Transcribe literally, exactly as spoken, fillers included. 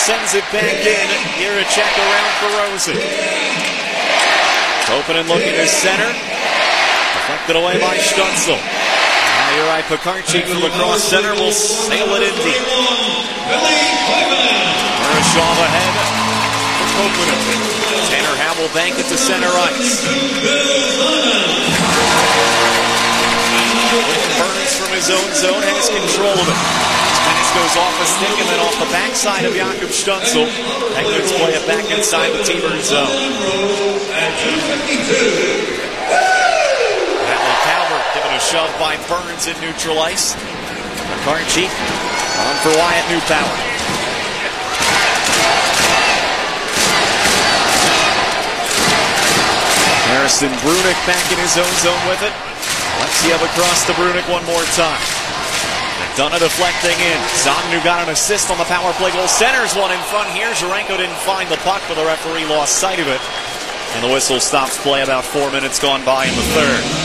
sends it back in. Here a check around for Rosen. Open and looking to center. Deflected away by Stutzel. Now Juraj Pekarczyk from across center will sail it in deep. Marashov ahead for Koponen. Tanner Howell bank it to center ice. Burns from his own zone has control of it. Pass goes off a stick and then off the backside of Jakob Stutzel. Penguins play it back inside the T-Bird zone. Natalie Calvert given a shove by Burns in neutral ice. Pekarczyk on for Wyatt Newpower. Harrison Brunik back in his own zone with it. Alexiev across to Brunik one more time. McDonough deflecting in. Zognu got an assist on the power play goal. Centers one in front here. Zarenko didn't find the puck, but the referee lost sight of it. And the whistle stops play about four minutes gone by in the third.